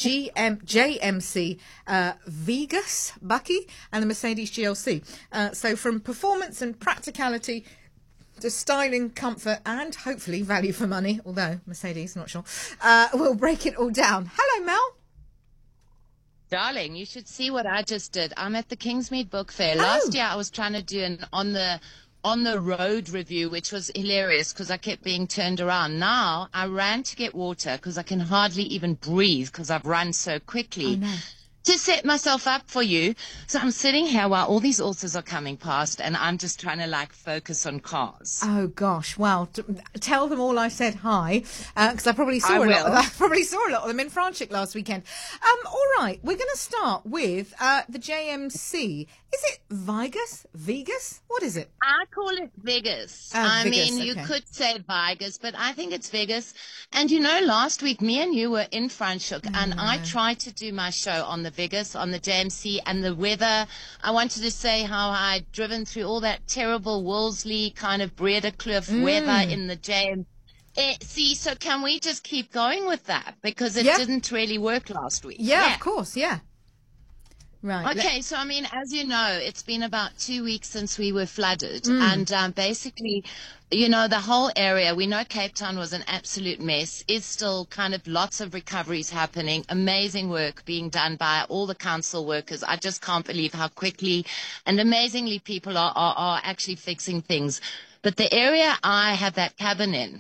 JMC Vegas Bucky and the Mercedes GLC. So from performance and practicality to styling, comfort and hopefully value for money, although Mercedes, not sure, we'll break it all down. Hello, Mel. Darling, you should see what I just did. I'm at the Kingsmead Book Fair. Last year I was trying to do an on the road review, which was hilarious because I kept being turned around. Now I ran to get water because I can hardly even breathe because I've run so quickly. Oh, no. To set myself up for you. So I'm sitting here while all these authors are coming past and I'm just trying to focus on cars. Oh gosh, well, tell them all I said hi, because I probably saw a lot of them in Franschhoek last weekend. All right, we're going to start with the JMC. Is it Vegas? What is it? I call it Vegas. You could say Vegas, but I think it's Vegas. And last week me and you were in Franschhoek and I tried to do my show on the Vegas, on the JMC and the weather. I wanted to say how I'd driven through all that terrible Wolseley kind of Breda Cliff weather in the JMC. So can we just keep going with that? Because it didn't really work last week. Yeah, of course, yeah. Right. Okay, so as you know, it's been about 2 weeks since we were flooded. And basically, the whole area, we know Cape Town was an absolute mess, is still kind of lots of recoveries happening, amazing work being done by all the council workers. I just can't believe how quickly and amazingly people are actually fixing things. But the area I had that cabin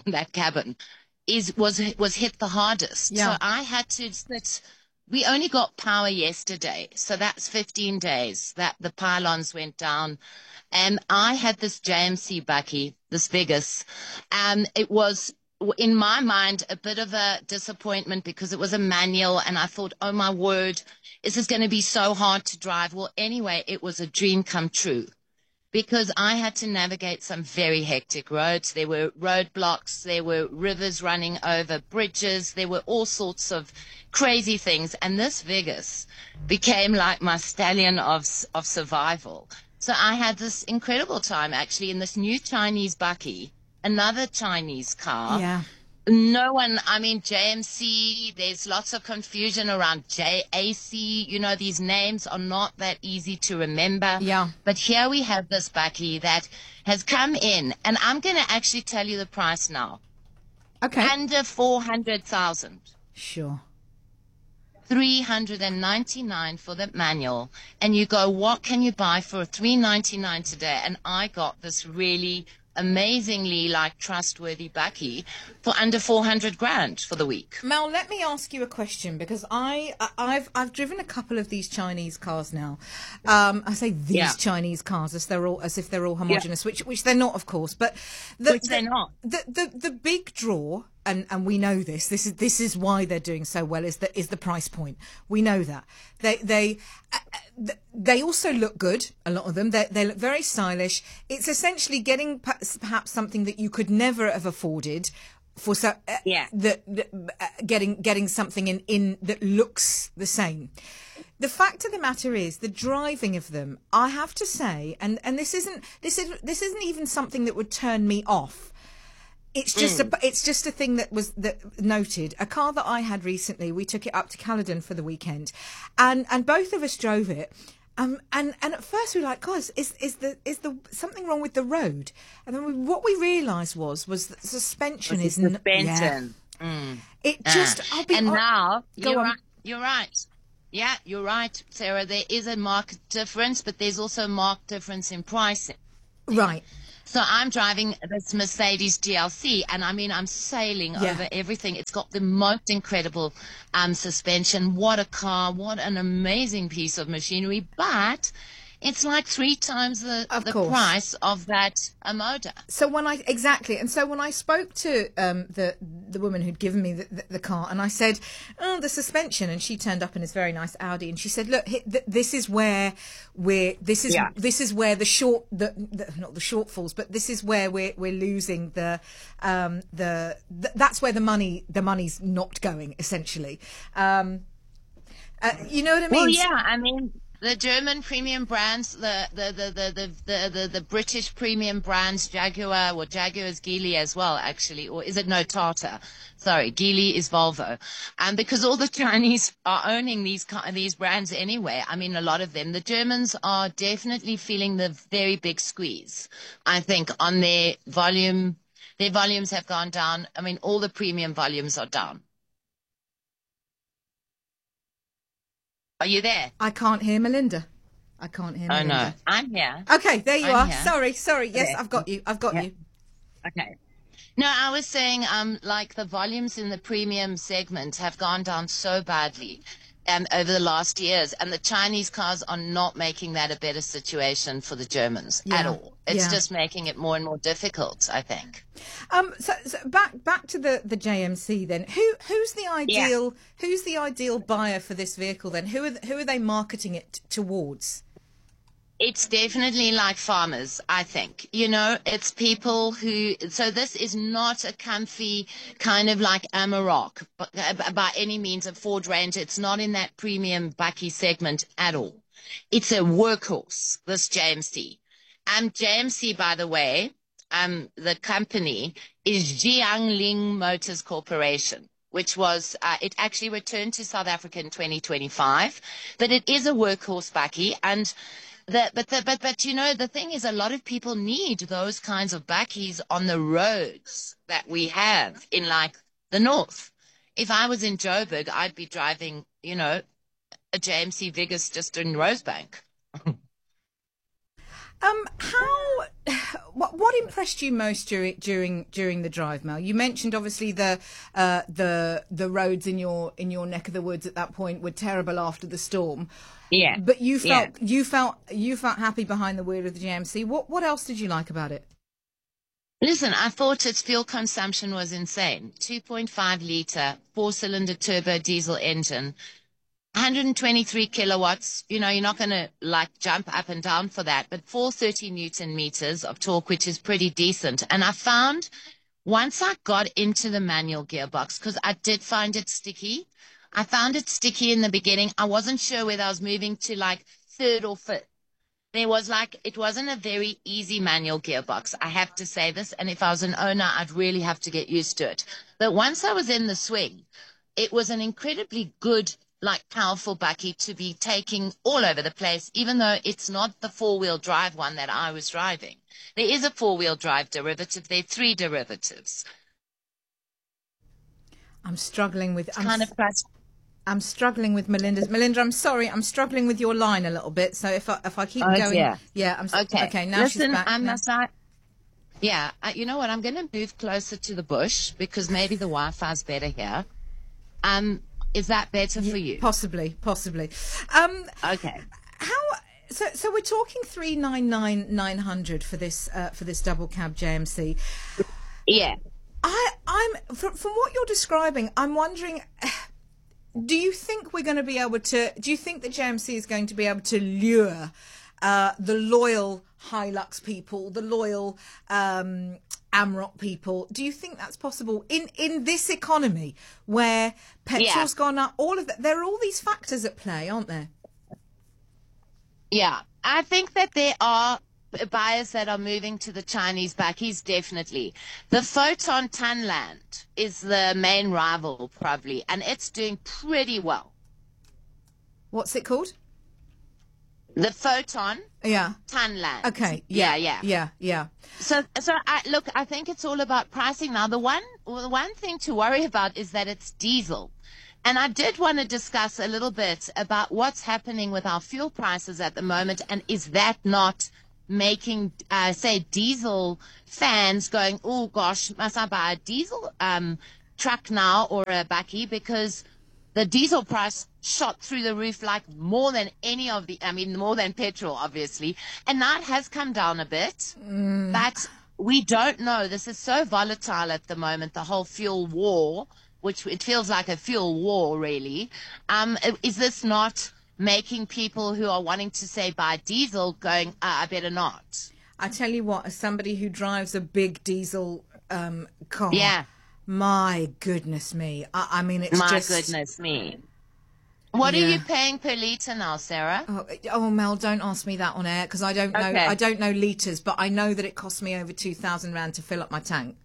was hit the hardest. Yeah. So I had to sit. We only got power yesterday, so that's 15 days that the pylons went down. And I had this JMC Bucky, this Vegas, and it was, in my mind, a bit of a disappointment because it was a manual, and I thought, oh my word, is this going to be so hard to drive? Well, anyway, it was a dream come true. because I had to navigate some very hectic roads. There were roadblocks, there were rivers running over bridges, there were all sorts of crazy things. And this Vegas became like my stallion of survival. So I had this incredible time actually in this new Chinese bakkie, another Chinese car. Yeah. No one, I mean, JMC, there's lots of confusion around JAC. You know, these names are not that easy to remember. Yeah. But here we have this bakkie that has come in, and I'm going to actually tell you the price now. Okay. Under 400,000. Sure. 399 for the manual. And you go, what can you buy for $399 today? And I got this really amazingly trustworthy bakkie for under 400 grand for the week. Mel, let me ask you a question, because I've driven a couple of these Chinese cars now. I say these Chinese cars as if they're all homogenous, which they're not, of course. But they're not. The big draw, and we know this. This is why they're doing so well. Is the price point? We know that they also look good. A lot of them. They look very stylish. It's essentially getting perhaps something that you could never have afforded for getting something in that looks the same. The fact of the matter is, the driving of them, I have to say, and this isn't even something that would turn me off. It's just a thing that was noted. A car that I had recently, we took it up to Caledon for the weekend, and both of us drove it. And at first we were like, God, is the something wrong with the road? And then what we realised was that the suspension is suspension. It just. Now you're right. Yeah, you're right, Sarah. There is a marked difference, but there's also a marked difference in pricing. Right. So I'm driving this Mercedes GLC, and I mean, I'm sailing over everything. It's got the most incredible suspension. What a car. What an amazing piece of machinery. But it's like 3 times the price of that Moda. So when I spoke to the woman who'd given me the car, and I said, "Oh, the suspension," and she turned up in this very nice Audi, and she said, "Look, this is where this is where the not the shortfalls, but this is where we're losing that's where the money's not going, essentially." You know what I mean? Well, yeah, I mean, the German premium brands, the British premium brands, Jaguar is Geely as well, actually, or is it no Tata? Sorry, Geely is Volvo, and because all the Chinese are owning these brands anyway. I mean, a lot of them. The Germans are definitely feeling the very big squeeze. I think on their volume, their volumes have gone down. I mean, all the premium volumes are down. Are you there? I can't hear Melinda. I can't hear Melinda. Oh, no. I'm here. Okay, there you are. Here. Sorry. Yes, Okay. I've got you. Okay. No, I was saying, the volumes in the premium segment have gone down so badly over the last years, and the Chinese cars are not making that a better situation for the Germans at all. It's just making it more and more difficult, I think. So back to the JMC then. Who's the ideal buyer for this vehicle then? Who are they marketing it towards? It's definitely like farmers, I think. You know, it's people who, so this is not a comfy kind of like Amarok by any means, a Ford Ranger. It's not in that premium bakkie segment at all. It's a workhorse, this JMC. JMC, by the way, the company is Jiangling Motors Corporation, which was, it actually returned to South Africa in 2025, but it is a workhorse bakkie. And but you know, the thing is, a lot of people need those kinds of bakkies on the roads that we have in like the north. If I was in Joburg, I'd be driving, you know, a JMC Vegas just in Rosebank. What impressed you most during the drive, Mel? You mentioned obviously the roads in your neck of the woods at that point were terrible after the storm. Yeah. But you felt happy behind the wheel of the JMC. What else did you like about it? Listen, I thought its fuel consumption was insane. 2.5 litre, 4-cylinder turbo diesel engine. 123 kilowatts. You know, you're not going to like jump up and down for that, but 430 Newton meters of torque, which is pretty decent. And I found once I got into the manual gearbox, because I did find it sticky. I found it sticky in the beginning. I wasn't sure whether I was moving to like third or fifth. It wasn't a very easy manual gearbox. I have to say this. And if I was an owner, I'd really have to get used to it. But once I was in the swing, it was an incredibly good, like powerful bakkie to be taking all over the place, even though it's not the 4-wheel drive one that I was driving. There is a 4-wheel drive derivative. There are 3 derivatives. I'm struggling with... I'm struggling with Melinda's. Melinda, I'm sorry. I'm struggling with your line a little bit. So if I keep going... Yeah, I'm okay. Okay, now Listen, she's back. You know what? I'm going to move closer to the bush because maybe the Wi-Fi's better here. Is that better for you? Possibly. Okay. So we're talking 399,900 for this double cab JMC. Yeah. I'm from what you're describing, I'm wondering, do you think we're going to be able to? Do you think the JMC is going to be able to lure the loyal Hilux people, the loyal Amrock people? Do you think that's possible in this economy where petrol's gone up? All of that. There are all these factors at play, aren't there? Yeah, I think that there are buyers that are moving to the Chinese bakkies, definitely. The Photon Tunland is the main rival, probably, and it's doing pretty well. What's it called? The Photon Tunland. Okay. Yeah. So I think it's all about pricing now. The one thing to worry about is that it's diesel. And I did want to discuss a little bit about what's happening with our fuel prices at the moment, and is that not making, say, diesel fans going, oh gosh, must I buy a diesel truck now or a bakkie? Because the diesel price shot through the roof like more than more than petrol, obviously. And now it has come down a bit, but we don't know. This is so volatile at the moment, the whole fuel war, which it feels like a fuel war, really. Is this not making people who are wanting to, say, buy diesel going, I better not? I tell you what, as somebody who drives a big diesel car, my goodness me. I mean, it's my goodness me. What are you paying per litre now, Sarah? Oh, Mel, don't ask me that on air because I don't know. Okay. I don't know litres, but I know that it costs me over 2,000 rand to fill up my tank.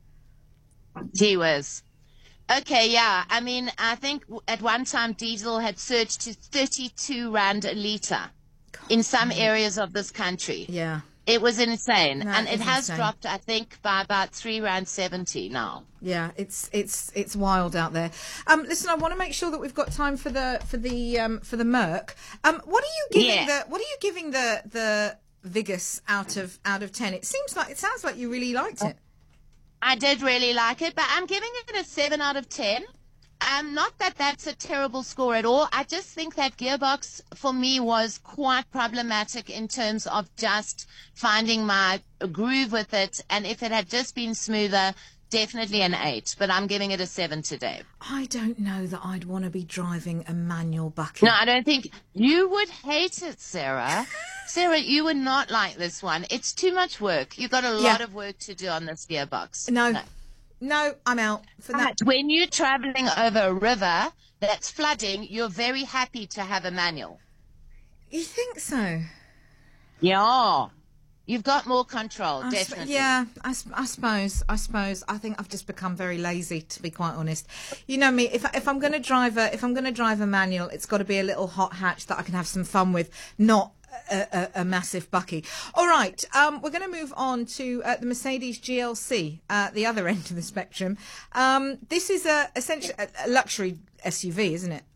Gee whiz. Okay, yeah. I mean, I think at one time diesel had surged to 32 rand a litre in some areas of this country. Yeah. It was insane. No, and it has insane. dropped, I think, by about 3 rand 70 now. Yeah, it's wild out there. Listen, I want to make sure that we've got time for the Merc. What are you giving the Vigus out of 10? It sounds like you really liked it. I did really like it, but I'm giving it a 7 out of 10. Not that that's a terrible score at all. I just think that gearbox for me was quite problematic in terms of just finding my groove with it. And if it had just been smoother, definitely an 8. But I'm giving it a 7 today. I don't know that I'd want to be driving a manual bakkie. No, I don't think you would hate it, Sarah. Sarah, you would not like this one. It's too much work. You've got a lot of work to do on this gearbox. No, I'm out for that. But when you're traveling over a river that's flooding, you're very happy to have a manual. You think so? Yeah. You've got more control, definitely. I suppose. I think I've just become very lazy, to be quite honest. You know me. If I'm going to drive a manual, it's got to be a little hot hatch that I can have some fun with, not a massive bakkie. All right, we're going to move on to the Mercedes GLC, the other end of the spectrum. This is essentially a luxury SUV, isn't it?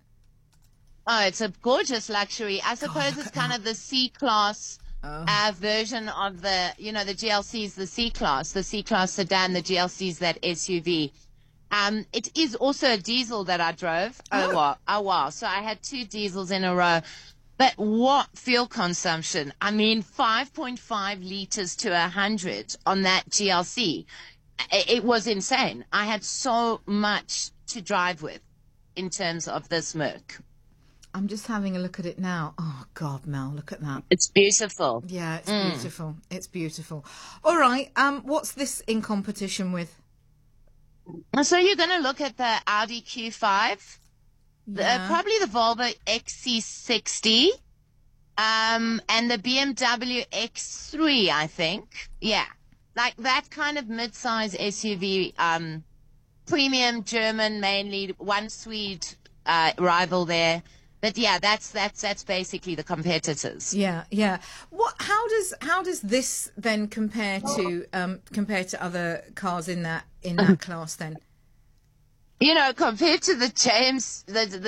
Oh, it's a gorgeous luxury. I suppose it's kind of the C-Class version of the GLC is the C-Class sedan, the GLC is that SUV. It is also a diesel that I drove. Oh, wow. So I had 2 diesels in a row. But what fuel consumption? I mean, 5.5 litres to 100 on that GLC. It was insane. I had so much to drive with in terms of this Merc. I'm just having a look at it now. Oh, God, Mel, look at that. It's beautiful. Yeah, it's beautiful. It's beautiful. All right, what's this in competition with? So you're going to look at the Audi Q5, probably the Volvo XC60, and the BMW X3, I think. Yeah, like that kind of mid-size SUV, premium German mainly, one Swede rival there. But yeah, that's basically the competitors. Yeah, yeah. How does this then compare to other cars in that class then? You know, compared to the James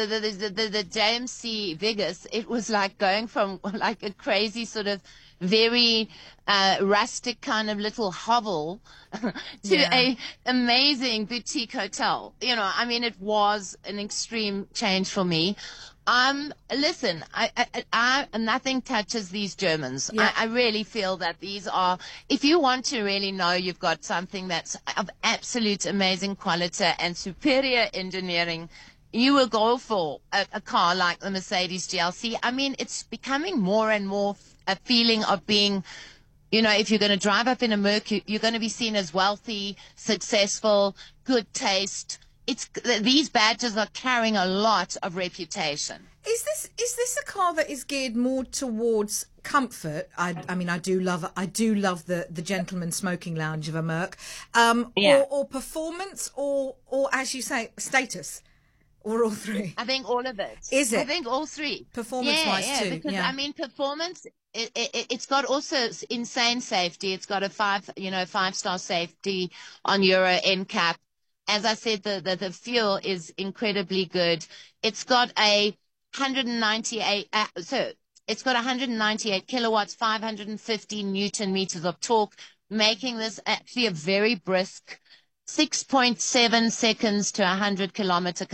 C Vegas, it was like going from like a crazy sort of very rustic kind of little hovel to a amazing boutique hotel. You know, I mean, it was an extreme change for me. Listen, I nothing touches these Germans. Yeah. I really feel that these are, if you want to really know you've got something that's of absolute amazing quality and superior engineering, you will go for a car like the Mercedes GLC. I mean, it's becoming more and more a feeling of being, you know, if you're going to drive up in a Merc, you're going to be seen as wealthy, successful, good taste. These badges are carrying a lot of reputation. Is this a car that is geared more towards comfort? I mean, I do love the gentleman smoking lounge of a Merc, or performance, or as you say, status, or all three. I think all of it. Is it? I think all three. Performance-wise too. Because I mean, performance. It's got also insane safety. It's got a 5-star safety on Euro NCAP. As I said, the fuel is incredibly good. It's got a 198 kilowatts, 550 Newton meters of torque, making this actually a very brisk 6.7 seconds to 100 kilometer